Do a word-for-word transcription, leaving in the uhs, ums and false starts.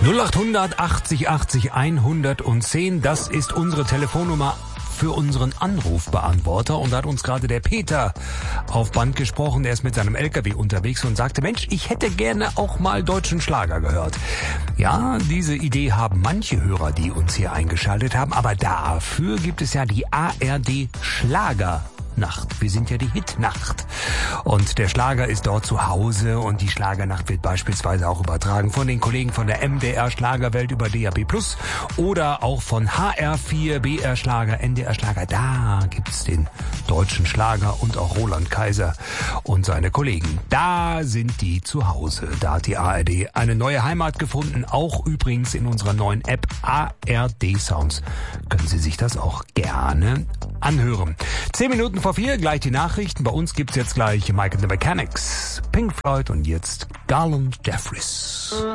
null acht hundert achtzig achtzig hundertzehn, das ist unsere Telefonnummer für unseren Anrufbeantworter. Und da hat uns gerade der Peter auf Band gesprochen, der ist mit seinem L K W unterwegs und sagte, Mensch, ich hätte gerne auch mal deutschen Schlager gehört. Ja, diese Idee haben manche Hörer, die uns hier eingeschaltet haben, aber dafür gibt es ja die A R D Schlager Nacht. Wir sind ja die Hitnacht. Und der Schlager ist dort zu Hause und die Schlagernacht wird beispielsweise auch übertragen von den Kollegen von der M D R Schlagerwelt über D A B Plus oder auch von H R vier, B R Schlager, N D R Schlager. Da gibt's den deutschen Schlager und auch Roland Kaiser und seine Kollegen. Da sind die zu Hause. Da hat die A R D eine neue Heimat gefunden. Auch übrigens in unserer neuen App A R D Sounds. Können Sie sich das auch gerne anhören. Zehn Minuten vor vier, gleich die Nachrichten. Bei uns gibt's jetzt gleich Mike and the Mechanics, Pink Floyd und jetzt Garland Jeffries.